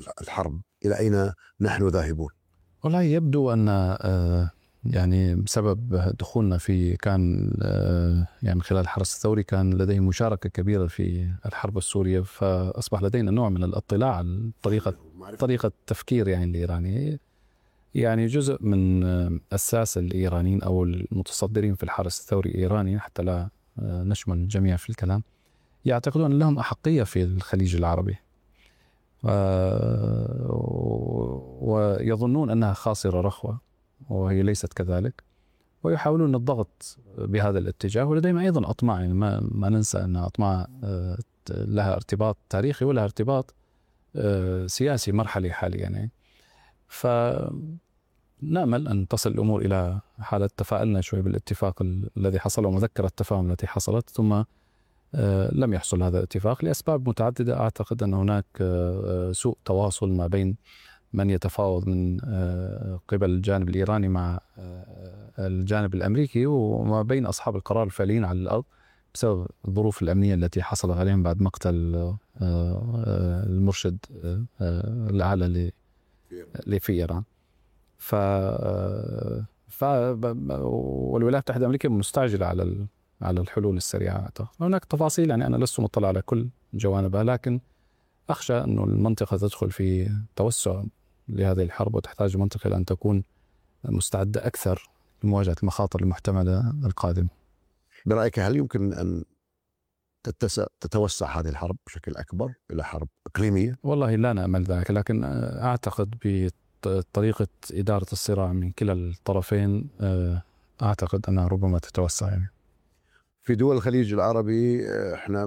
الحرب؟ إلى أين نحن ذاهبون؟ والله يبدو أن يعني بسبب دخولنا في كان يعني خلال الحرس الثوري كان لديهم مشاركة كبيرة في الحرب السورية، فأصبح لدينا نوع من الاطلاع على طريقة التفكير يعني الإيراني. يعني جزء من أساس الإيرانيين أو المتصدرين في الحرس الثوري الإيراني، حتى لا نشمل الجميع في الكلام، يعتقدون أن لهم أحقية في الخليج العربي، ويظنون أنها خاصرة رخوة وهي ليست كذلك، ويحاولون الضغط بهذا الاتجاه. ولديهم أيضا أطماع، يعني ما ننسى أن أطماع لها ارتباط تاريخي ولها ارتباط سياسي مرحلي حاليا يعني. فنأمل أن تصل الأمور إلى حالة تفاءلنا شوي بالاتفاق الذي حصل ومذكرة التفاهم التي حصلت، ثم لم يحصل هذا الاتفاق لأسباب متعددة. أعتقد أن هناك سوء تواصل ما بين من يتفاوض من قبل الجانب الإيراني مع الجانب الأمريكي، وما بين أصحاب القرار الفعليين على الأرض بسبب الظروف الأمنية التي حصلت عليهم بعد مقتل المرشد الأعلى اللي في إيران. والولايات المتحدة الأمريكية مستعجلة على الحلول السريعة. هناك تفاصيل، يعني أنا لست مطلع على كل جوانبها، لكن أخشى أن المنطقة تدخل في توسع لهذه الحرب، وتحتاج المنطقة إلى أن تكون مستعدة أكثر لمواجهة المخاطر المحتملة القادمة. برأيك هل يمكن أن تتوسع هذه الحرب بشكل أكبر إلى حرب إقليمية؟ والله لا نأمل ذلك، لكن أعتقد بطريقة إدارة الصراع من كلا الطرفين أعتقد أنها ربما تتوسع. يعني في دول الخليج العربي احنا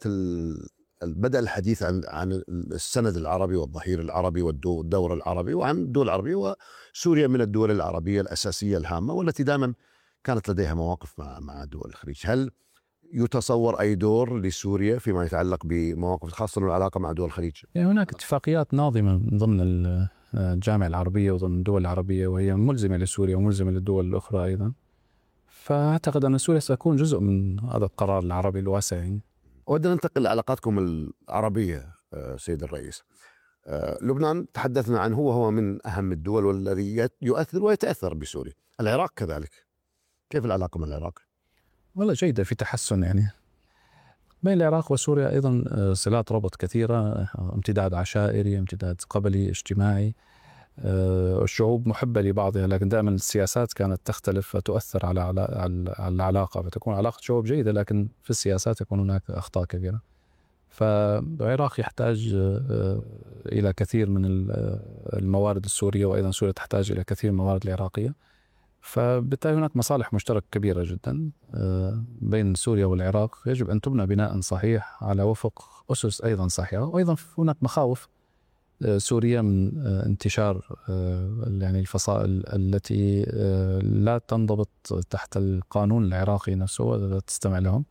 بدأ الحديث عن السند العربي والظهير العربي والدور العربي، وعن الدول العربية، وسوريا من الدول العربية الأساسية الهامة والتي دائما كانت لديها مواقف مع دول الخليج. هل يتصور أي دور لسوريا فيما يتعلق بمواقف خاصة العلاقة مع دول الخليج؟ يعني هناك اتفاقيات ناظمة ضمن الجامعة العربية وضمن الدول العربية، وهي ملزمة لسوريا وملزمة للدول الأخرى أيضا. فأعتقد أن سوريا ستكون جزء من هذا القرار العربي الواسع. يعني ودنا ننتقل لعلاقاتكم العربية سيد الرئيس. لبنان تحدثنا عنه وهو من أهم الدول والذي يؤثر ويتأثر بسوريا. العراق كذلك، كيف العلاقة مع العراق؟ والله جيدة، في تحسن يعني بين العراق وسوريا. أيضا صلات ربط كثيرة، امتداد عشائري، امتداد قبلي اجتماعي. الشعوب محبة لبعضها، لكن دائما السياسات كانت تختلف وتؤثر على العلاقة، فتكون علاقة شعوب جيدة لكن في السياسات يكون هناك أخطاء كبيرة. فالعراق يحتاج إلى كثير من الموارد السورية، وأيضا سوريا تحتاج إلى كثير من الموارد العراقية. فبالتالي هناك مصالح مشتركة كبيرة جدا بين سوريا والعراق، يجب أن تبنى بناء صحيح على وفق أسس أيضا صحيحة. وأيضا هناك مخاوف سوريا من انتشار يعني الفصائل التي لا تنضبط تحت القانون العراقي نفسه ولا تستمع لهم.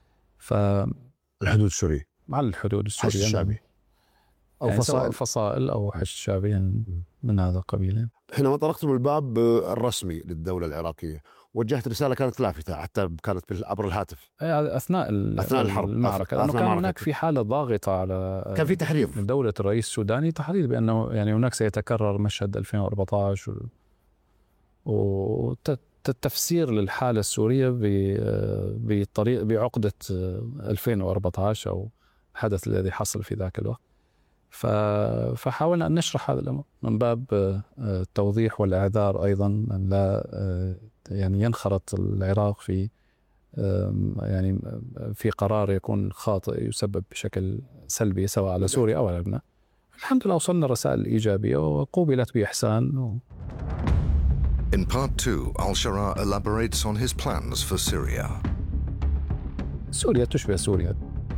الحدود السورية مع الحدود السورية الشعبي أو يعني فصائل أو حشد شعبي يعني من هذا القبيل. حينما طرقتم الباب الرسمي للدولة العراقية وجهت رسالة كانت لافتة، حتى كانت عبر الهاتف أثناء الحرب المعركة، لأنه كان هناك في حالة ضاغطة على، كان في تحريض من دولة الرئيس السوداني، تحريض بأنه يعني هناك سيتكرر مشهد 2014 والتفسير للحالة السورية بطريق بعقدة 2014 أو الحدث الذي حصل في ذاك الوقت. فحاولنا أن نشرح هذا الأمر من باب التوضيح والإعذار أيضا، أن لا يعني ينخرط العراق في يعني في قرار يكون خاطئ يسبب بشكل سلبي سواء على سوريا أو على لبنان. الحمد لله وصلنا رسائل إيجابية وقوبلت بإحسان. In part 2, Al-Shara elaborates on his plans for Syria. سوريا تشبه سوريا.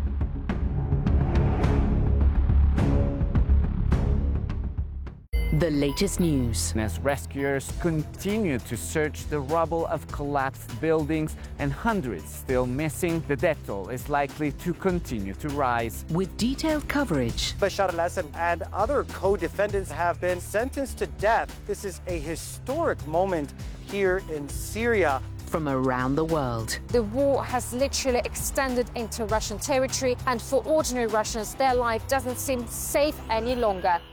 The latest news. As rescuers continue to search the rubble of collapsed buildings and hundreds still missing, the death toll is likely to continue to rise. With detailed coverage. Bashar al-Assad and other co-defendants have been sentenced to death. This is a historic moment here in Syria. From around the world. The war has literally extended into Russian territory, and for ordinary Russians, their life doesn't seem safe any longer.